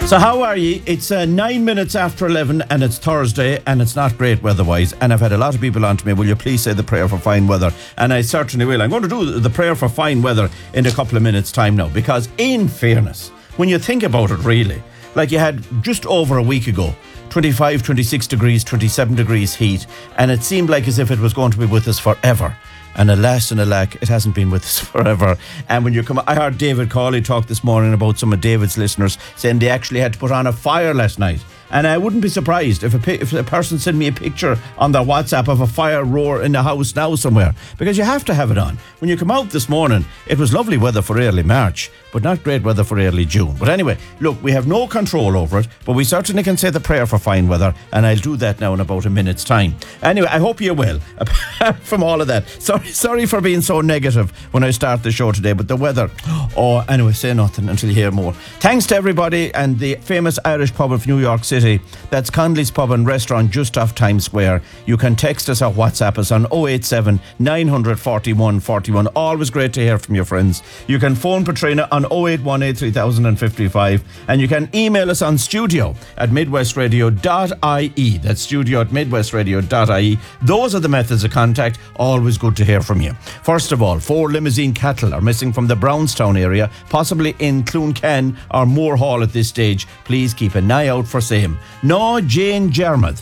So how are ye? It's 9 minutes after 11 and it's Thursday and it's not great weather-wise, and I've had a lot of people on to me, will you please say the prayer for fine weather? And I certainly will. I'm going to do the prayer for fine weather in a couple of minutes' time now, because in fairness, when you think about it really, like you had just over a week ago, 25, 26 degrees, 27 degrees heat, and it seemed like as if it was going to be with us forever. And alas and alack, it hasn't been with us forever. And when you come, I heard David Cawley talk this morning about some of David's listeners saying they actually had to put on a fire last night. And I wouldn't be surprised if a person sent me a picture on their WhatsApp of a fire roar in the house now somewhere, because you have to have it on. When you come out this morning, it was lovely weather for early March, but not great weather for early June. But anyway, look, we have no control over it, but we certainly can say the prayer for fine weather, and I'll do that now in about a minute's time. Anyway, I hope you're well, apart from all of that. Sorry for being so negative when I start the show today, but the weather... Oh, anyway, say nothing until you hear more. Thanks to everybody and the famous Irish pub of New York City. That's Conley's Pub and Restaurant just off Times Square. You can text us or WhatsApp us on 087 941 41. Always great to hear from your friends. You can phone Patrina on 0818 3055, and you can email us on studio@midwestradio.ie. That's studio@midwestradio.ie. Those are the methods of contact. Always good to hear from you. First of all, 4 limousine cattle are missing from the Brownstown area, possibly in Clooncan or Moore Hall at this stage. Please keep an eye out for same. No Jane Jarmuth.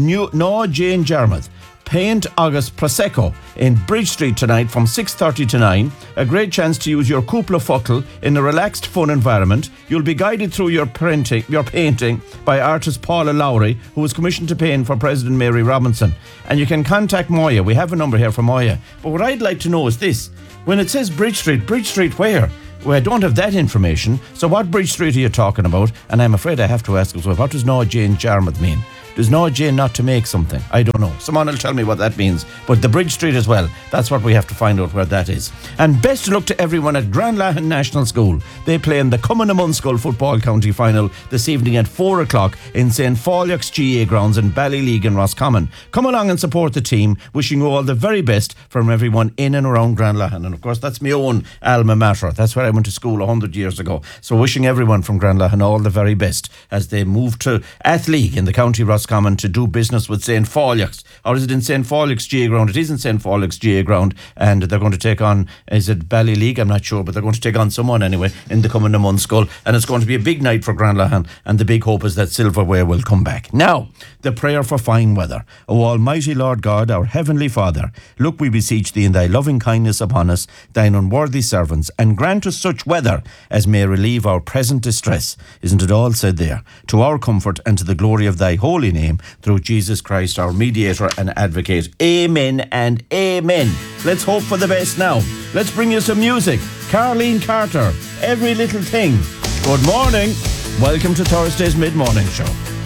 Paint August Prosecco in Bridge Street tonight from 6:30 to 9. A great chance to use your Cúpla Focal in a relaxed, fun environment. You'll be guided through your painting by artist Paula Lowry, who was commissioned to paint for President Mary Robinson. And you can contact Moya. We have a number here for Moya. But what I'd like to know is this. When it says Bridge Street where? Well, I don't have that information. So what Bridge Street are you talking about? And I'm afraid I have to ask as well, what does No Jane Jarmuth mean? Does No Jane not to make something? I don't know. Someone will tell me what that means. But the Bridge Street as well, that's what we have to find out where that is. And best of luck to everyone at Granlahan National School. They play in the Cumann na mBunscoil Football County Final this evening at 4 o'clock in St. Fáileach's GA grounds in Ballyleague in Roscommon. Come along and support the team. Wishing you all the very best from everyone in and around Granlahan. And of course, that's my own alma mater. That's where I went to school 100 years ago. So wishing everyone from Granlahan all the very best as they move to Athleague in the County Roscommon to do business with St. Fáileach's. Or is it in St. Fáileach's GA ground? It is in St. Fáileach's GA ground, and they're going to take on, is it Ballyleague? I'm not sure, but they're going to take on someone anyway in the Cumann na mBunscoil, and it's going to be a big night for Granlahan, and the big hope is that silverware will come back. Now, the prayer for fine weather. O Almighty Lord God, our Heavenly Father, look, we beseech thee in thy loving kindness upon us, thine unworthy servants, and grant us such weather as may relieve our present distress. Isn't it all said there? To our comfort and to the glory of thy holy name, through Jesus Christ, our mediator and advocate. Amen and amen. Let's hope for the best now. Let's bring you some music. Caroline Carter, Every Little Thing. Good morning. Welcome to Thursday's Mid-Morning Show.